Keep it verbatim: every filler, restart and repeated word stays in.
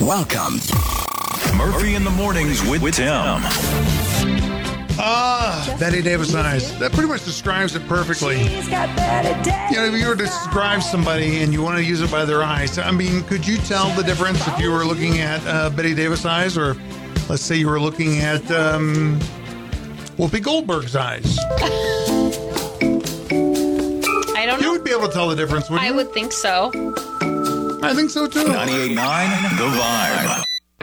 Welcome. Murphy in the Mornings with, with Tim. Ah, Betty Davis eyes. That pretty much describes it perfectly. You know, if you were to describe somebody and you want to use it by their eyes, I mean, could you tell the difference if you were looking at uh, Betty Davis eyes, or let's say you were looking at um, Whoopi Goldberg's eyes? I don't know. You would be able to tell the difference, wouldn't I you? would think so. I think so too. ninety-eight point nine The Vibe.